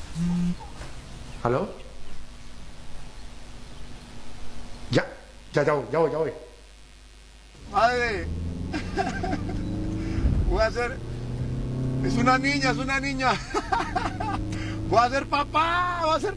¿Aló? Ya, ya voy. Madre, voy a ser... Es una niña. Voy a ser papá, voy a ser